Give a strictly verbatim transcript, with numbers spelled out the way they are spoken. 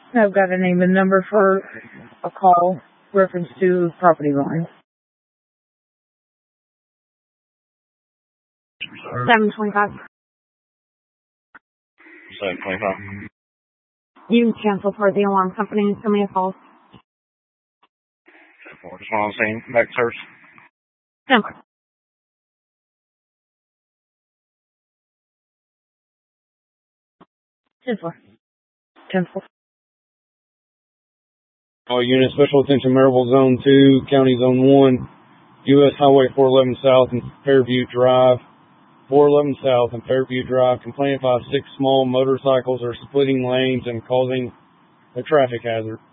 I've got a name and number for a call reference to property line. seven twenty-five. seven twenty-five. You can cancel for the alarm company and send me a call. Just one on scene. Back to service. No. ten four. ten four. All units, special attention, Maryville Zone two, County Zone one, U S Highway four eleven South and Fairview Drive. four eleven South and Fairview Drive. Complaint about six small motorcycles are splitting lanes and causing a traffic hazard.